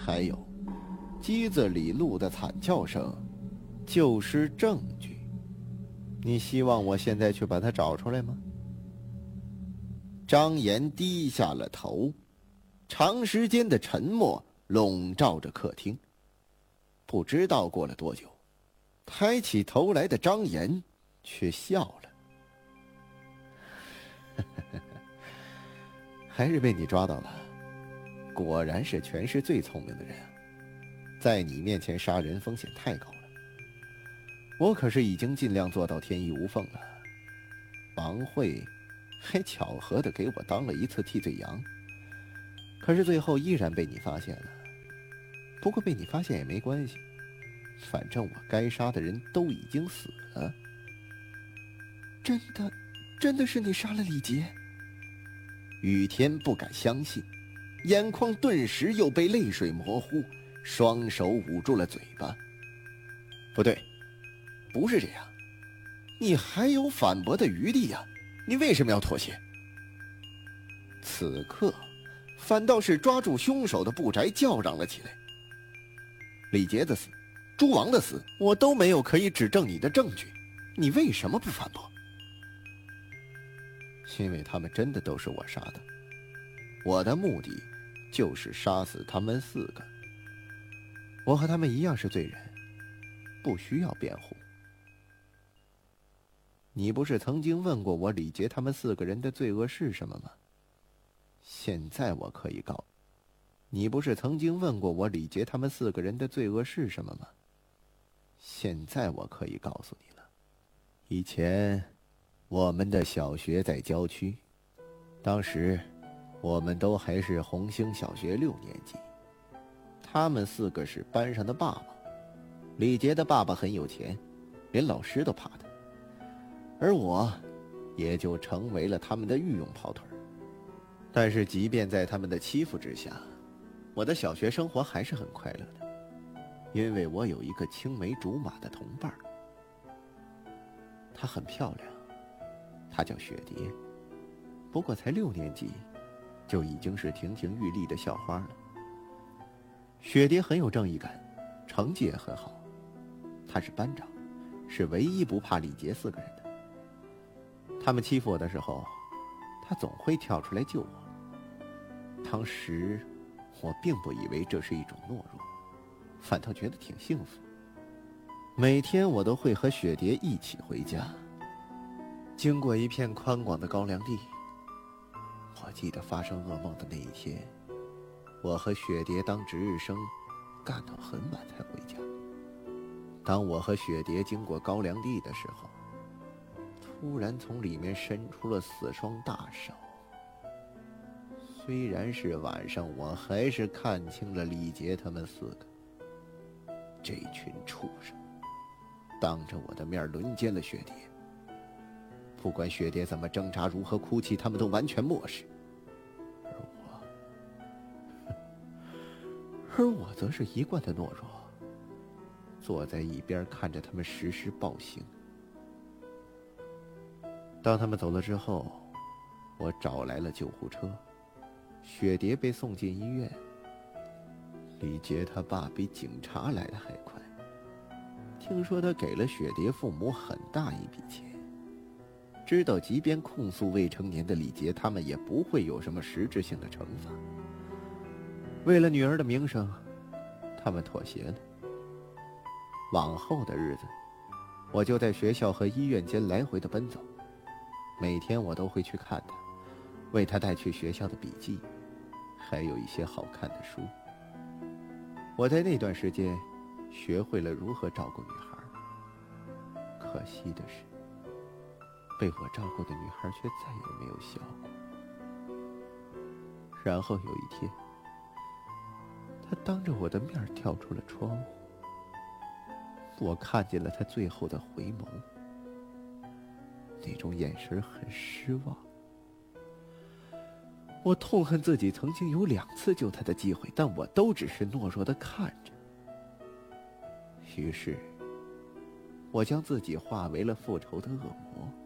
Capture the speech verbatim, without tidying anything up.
还有机子里录的惨叫声就是证据。你希望我现在去把它找出来吗？张岩低下了头，长时间的沉默笼罩着客厅。不知道过了多久，抬起头来的张岩却笑了。还是被你抓到了，果然是全市最聪明的人，在你面前杀人风险太高了。我可是已经尽量做到天衣无缝了，王慧还巧合地给我当了一次替罪羊，可是最后依然被你发现了。不过被你发现也没关系，反正我该杀的人都已经死了。 真的，真的是你杀了李杰？ 雨天不敢相信，眼眶顿时又被泪水模糊，双手捂住了嘴巴。不对，不是这样，你还有反驳的余地呀，你为什么要妥协？此刻反倒是抓住凶手的不宅叫嚷了起来。李杰的死，朱王的死，我都没有可以指证你的证据，你为什么不反驳？因为他们真的都是我杀的，我的目的就是杀死他们四个。我和他们一样是罪人，不需要辩护。你不是曾经问过我李杰他们四个人的罪恶是什么吗？现在我可以告你，不是曾经问过我李杰他们四个人的罪恶是什么吗？现在我可以告诉你了。以前我们的小学在郊区，当时我们都还是红星小学六年级。他们四个是班上的爸爸，李杰的爸爸很有钱，连老师都怕他，而我也就成为了他们的御用跑腿。但是即便在他们的欺负之下，我的小学生活还是很快乐的，因为我有一个青梅竹马的同伴。她很漂亮，她叫雪蝶，不过才六年级，就已经是亭亭玉立的校花了。雪蝶很有正义感，成绩也很好，她是班长，是唯一不怕李杰四个人的。他们欺负我的时候，她总会跳出来救我。当时我并不以为这是一种懦弱，反倒觉得挺幸福。每天我都会和雪蝶一起回家，经过一片宽广的高粱地。我记得发生噩梦的那一天，我和雪蝶当值日生，干到很晚才回家。当我和雪蝶经过高粱地的时候，突然从里面伸出了四双大手。虽然是晚上，我还是看清了李杰他们四个。这群畜生当着我的面轮奸了雪蝶，不管雪蝶怎么挣扎，如何哭泣，他们都完全漠视。而我而我则是一贯的懦弱，坐在一边看着他们实施暴行。当他们走了之后，我找来了救护车，雪蝶被送进医院。李杰他爸比警察来的还快，听说他给了雪蝶父母很大一笔钱，知道即便控诉未成年的李杰，他们也不会有什么实质性的惩罚。为了女儿的名声，他们妥协了。往后的日子，我就在学校和医院间来回的奔走，每天我都会去看他，为他带去学校的笔记，还有一些好看的书。我在那段时间学会了如何照顾女孩，可惜的是，被我照顾的女孩却再也没有笑过。然后有一天，她当着我的面跳出了窗户，我看见了她最后的回眸，那种眼神很失望。我痛恨自己曾经有两次救他的机会，但我都只是懦弱地看着。于是我将自己化为了复仇的恶魔，